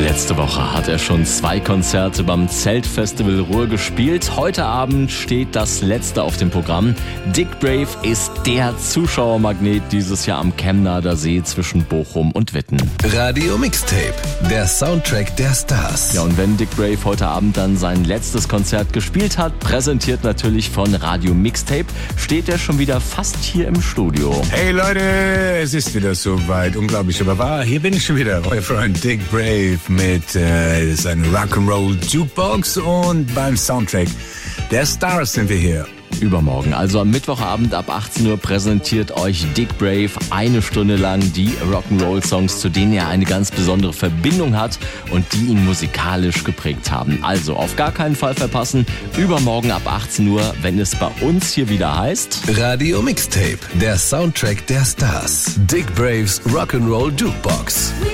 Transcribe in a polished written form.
Letzte Woche hat er schon 2 Konzerte beim Zeltfestival Ruhr gespielt. Heute Abend steht das letzte auf dem Programm. Dick Brave ist der Zuschauermagnet dieses Jahr am Chemnader See zwischen Bochum und Witten. Radio Mixtape, der Soundtrack der Stars. Ja, und wenn Dick Brave heute Abend dann sein letztes Konzert gespielt hat, präsentiert natürlich von Radio Mixtape, steht er schon wieder fast hier im Studio. Hey Leute, es ist wieder soweit. Unglaublich, aber wahr. Hier bin ich schon wieder, euer Freund Dick Brave mit seiner Rock'n'Roll Jukebox und beim Soundtrack der Stars sind wir hier. Übermorgen, also am Mittwochabend ab 18 Uhr, präsentiert euch Dick Brave 1 Stunde lang die Rock'n'Roll-Songs, zu denen er eine ganz besondere Verbindung hat und die ihn musikalisch geprägt haben. Also auf gar keinen Fall verpassen, übermorgen ab 18 Uhr, wenn es bei uns hier wieder heißt... Radio Mixtape, der Soundtrack der Stars. Dick Braves Rock'n'Roll Jukebox.